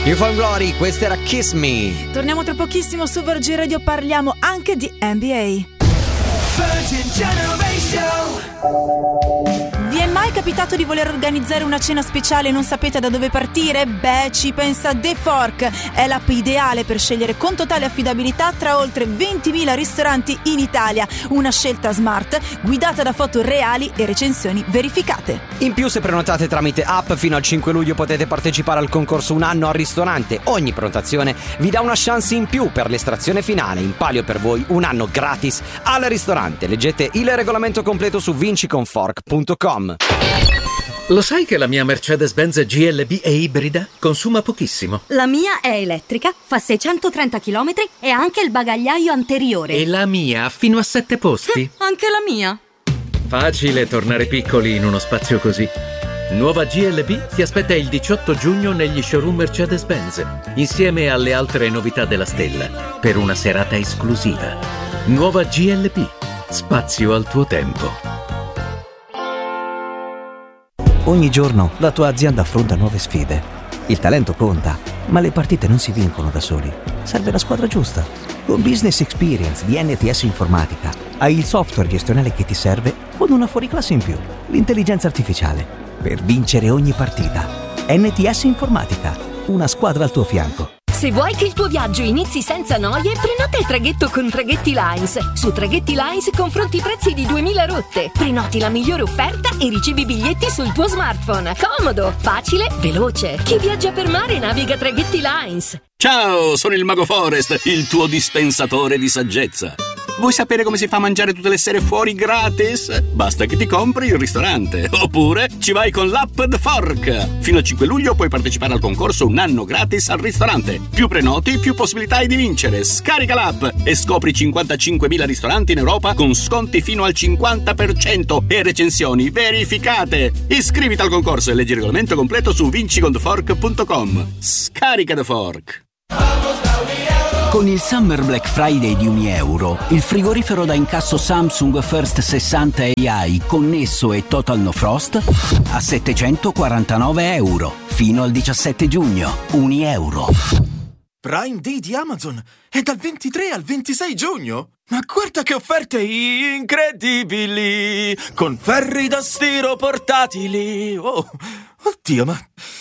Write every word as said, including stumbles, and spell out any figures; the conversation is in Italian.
You Found Glory, questa era Kiss Me. Torniamo tra pochissimo su Virgin Radio, parliamo anche di N B A. Virgin Generation. Vi è mai capitato di voler organizzare una cena speciale e non sapete da dove partire? Beh, ci pensa The Fork. È l'app ideale per scegliere con totale affidabilità tra oltre ventimila ristoranti in Italia. Una scelta smart, guidata da foto reali e recensioni verificate. In più, se prenotate tramite app, fino al cinque luglio potete partecipare al concorso Un anno al ristorante. Ogni prenotazione vi dà una chance in più per l'estrazione finale. In palio per voi un anno gratis al ristorante. Leggete il regolamento completo su vinci con fork punto com. Lo sai che la mia Mercedes-Benz G L B è ibrida? Consuma pochissimo. La mia è elettrica, fa seicentotrenta chilometri e ha anche il bagagliaio anteriore. E la mia ha fino a sette posti. Anche la mia. Facile tornare piccoli in uno spazio così. Nuova G L B ti aspetta il diciotto giugno negli showroom Mercedes-Benz, insieme alle altre novità della stella, per una serata esclusiva. Nuova G L B. Spazio al tuo tempo. Ogni giorno la tua azienda affronta nuove sfide. Il talento conta, ma le partite non si vincono da soli. Serve la squadra giusta. Con Business Experience di N T S Informatica hai il software gestionale che ti serve con una fuoriclasse in più, l'intelligenza artificiale, per vincere ogni partita. N T S Informatica, una squadra al tuo fianco. Se vuoi che il tuo viaggio inizi senza noie, prenota il traghetto con Traghetti Lines. Su Traghetti Lines confronti i prezzi di duemila rotte. Prenoti la migliore offerta e ricevi i biglietti sul tuo smartphone. Comodo, facile, veloce. Chi viaggia per mare naviga Traghetti Lines. Ciao, sono il Mago Forest, il tuo dispensatore di saggezza. Vuoi sapere come si fa a mangiare tutte le sere fuori gratis? Basta che ti compri il ristorante. Oppure ci vai con l'app The Fork. Fino al cinque luglio puoi partecipare al concorso Un anno gratis al ristorante. Più prenoti, più possibilità hai di vincere. Scarica l'app e scopri cinquantacinquemila ristoranti in Europa con sconti fino al cinquanta per cento e recensioni verificate. Iscriviti al concorso e leggi il regolamento completo su vinci con the fork punto com. Scarica The Fork. Con il Summer Black Friday di Unieuro, il frigorifero da incasso Samsung First sessanta A I connesso e Total No Frost a settecentoquarantanove euro fino al diciassette giugno. Unieuro. Prime Day di Amazon è dal ventitré al ventisei giugno. Ma guarda che offerte incredibili! Con ferri da stiro portatili. Oh, oddio, ma